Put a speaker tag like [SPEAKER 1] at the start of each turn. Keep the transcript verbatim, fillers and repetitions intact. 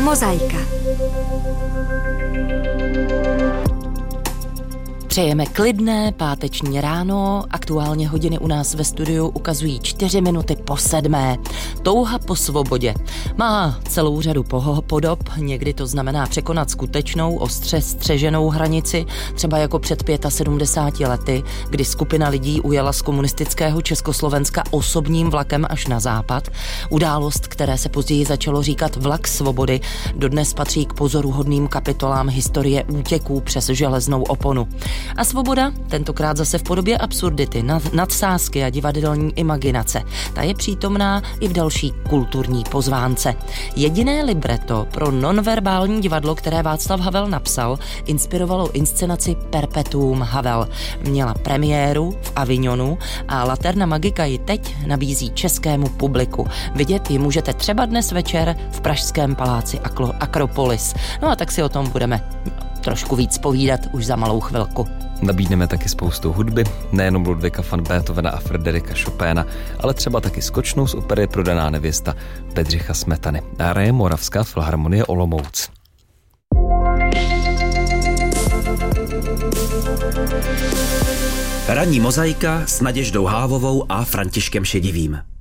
[SPEAKER 1] Mozaika.
[SPEAKER 2] Přejeme klidné páteční ráno, aktuálně hodiny u nás ve studiu ukazují čtyři minuty po sedmé. Touha po svobodě má celou řadu podob, někdy to znamená překonat skutečnou, ostře střeženou hranici, třeba jako před sedmdesáti pěti lety, kdy skupina lidí ujela z komunistického Československa osobním vlakem až na západ. Událost, které se později začalo říkat vlak svobody, dodnes patří k pozoruhodným kapitolám historie útěků přes železnou oponu. A svoboda, tentokrát zase v podobě absurdity, nad, nadsázky a divadelní imaginace. Ta je přítomná i v další kulturní pozvánce. Jediné libreto pro nonverbální divadlo, které Václav Havel napsal, inspirovalo inscenaci Perpetuum Havel. Měla premiéru v Avignonu a Laterna Magica ji teď nabízí českému publiku. Vidět ji můžete třeba dnes večer v pražském paláci Akropolis. No a tak si o tom budeme trošku víc povídat už za malou chvilku.
[SPEAKER 3] Nabídneme taky spoustu hudby, nejenom Ludvíka van Beethovena a Frederika Chopina, ale třeba taky skočnou z opery Prodaná nevěsta Bedřicha Smetany. A hraje Moravská filharmonie Olomouc.
[SPEAKER 4] Ranní mozaika s Naděždou Hávovou a Františkem Šedivým.